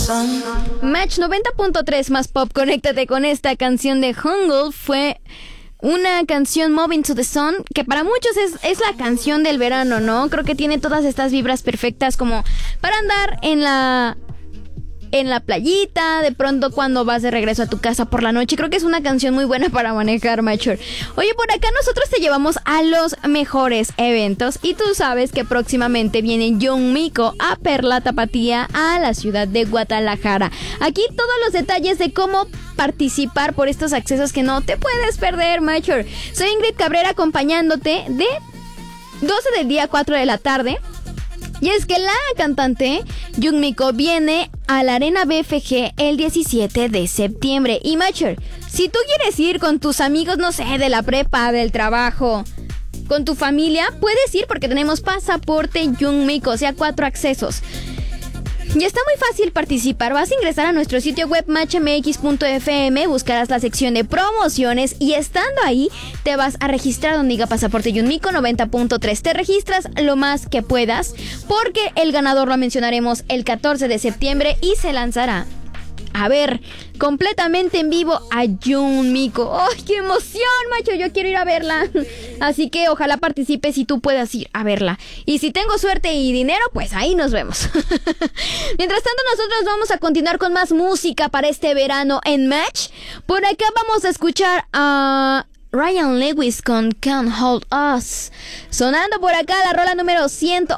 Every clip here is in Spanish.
Match 90.3 más pop, conéctate con esta canción de Jungle. Fue una canción Moving to the Sun, que para muchos es la canción del verano, ¿no? Creo que tiene todas estas vibras perfectas como para andar en la playita, de pronto cuando vas de regreso a tu casa por la noche. Creo que es una canción muy buena para manejar, Mature. Oye, por acá nosotros te llevamos a los mejores eventos y tú sabes que próximamente viene Young Miko a Perla Tapatía a la ciudad de Guadalajara. Aquí todos los detalles de cómo participar por estos accesos que no te puedes perder, Mature. Soy Ingrid Cabrera acompañándote de 12 del día a 4 de la tarde. Y es que la cantante Young Miko viene a la Arena BFG el 17 de septiembre. Y Mature, si tú quieres ir con tus amigos, no sé, de la prepa, del trabajo, con tu familia, puedes ir porque tenemos pasaporte Young Miko, o sea, 4 accesos. Y está muy fácil participar. Vas a ingresar a nuestro sitio web matchmx.fm, buscarás la sección de promociones y estando ahí te vas a registrar donde diga pasaporte Young Miko 90.3. Te registras lo más que puedas porque el ganador lo mencionaremos el 14 de septiembre y se lanzará a ver completamente en vivo a Young Miko. ¡Ay, qué emoción, macho! Yo quiero ir a verla. Así que ojalá participes y tú puedas ir a verla. Y si tengo suerte y dinero, pues ahí nos vemos. Mientras tanto, nosotros vamos a continuar con más música para este verano en Match. Por acá vamos a escuchar a Ryan Lewis con Can't Hold Us. Sonando por acá la rola número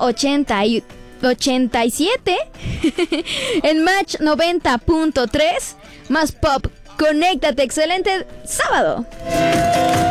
187 en Match 90.3 más pop. Conéctate, excelente sábado.